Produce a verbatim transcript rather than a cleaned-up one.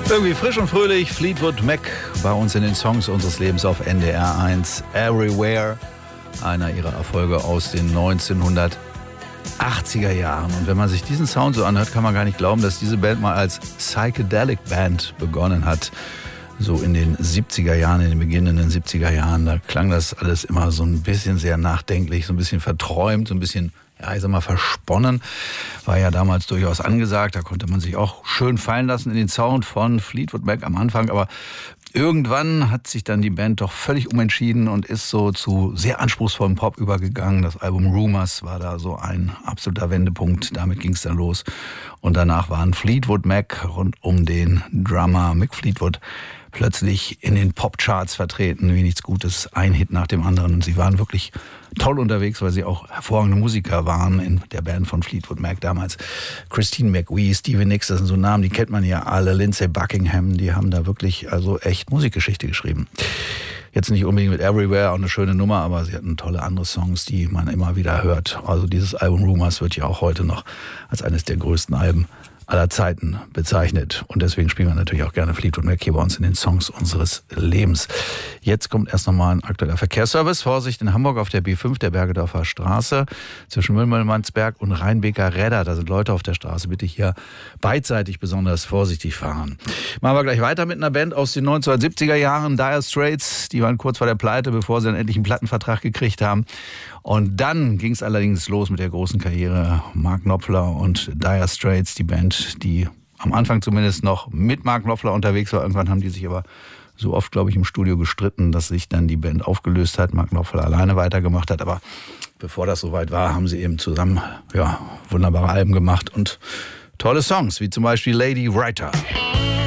Irgendwie frisch und fröhlich, Fleetwood Mac bei uns in den Songs unseres Lebens auf N D R eins. Everywhere, einer ihrer Erfolge aus den neunzehnhundertachtziger Jahren. Und wenn man sich diesen Sound so anhört, kann man gar nicht glauben, dass diese Band mal als Psychedelic Band begonnen hat. So in den siebziger Jahren, in den beginnenden siebziger Jahren, da klang das alles immer so ein bisschen sehr nachdenklich, so ein bisschen verträumt, so ein bisschen, ja, ich sag mal, versponnen. War ja damals durchaus angesagt, da konnte man sich auch schön fallen lassen in den Sound von Fleetwood Mac am Anfang, aber irgendwann hat sich dann die Band doch völlig umentschieden und ist so zu sehr anspruchsvollem Pop übergegangen. Das Album Rumours war da so ein absoluter Wendepunkt. Damit ging es dann los. Und danach waren Fleetwood Mac rund um den Drummer Mick Fleetwood plötzlich in den Popcharts vertreten, wie nichts Gutes, ein Hit nach dem anderen. Und sie waren wirklich toll unterwegs, weil sie auch hervorragende Musiker waren in der Band von Fleetwood Mac damals. Christine McVie, Stevie Nicks, das sind so Namen, die kennt man ja alle. Lindsey Buckingham, die haben da wirklich also echt Musikgeschichte geschrieben. Jetzt nicht unbedingt mit Everywhere, auch eine schöne Nummer, aber sie hatten tolle andere Songs, die man immer wieder hört. Also dieses Album Rumours wird ja auch heute noch als eines der größten Alben aller Zeiten bezeichnet. Und deswegen spielen wir natürlich auch gerne Fleetwood Mac hier bei uns in den Songs unseres Lebens. Jetzt kommt erst nochmal ein aktueller Verkehrsservice. Vorsicht in Hamburg auf der B fünf, der Bergedorfer Straße, zwischen Müllmannsberg und Rheinbeker Räder. Da sind Leute auf der Straße. Bitte hier beidseitig besonders vorsichtig fahren. Machen wir gleich weiter mit einer Band aus den neunzehnhundertsiebziger Jahren, Dire Straits. Die waren kurz vor der Pleite, bevor sie dann endlich einen Plattenvertrag gekriegt haben. Und dann ging es allerdings los mit der großen Karriere. Mark Knopfler und Dire Straits, die Band, die am Anfang zumindest noch mit Mark Knopfler unterwegs war. Irgendwann haben die sich aber so oft, glaube ich, im Studio gestritten, dass sich dann die Band aufgelöst hat. Mark Knopfler alleine weitergemacht hat. Aber bevor das soweit war, haben sie eben zusammen ja, wunderbare Alben gemacht und tolle Songs, wie zum Beispiel Lady Writer.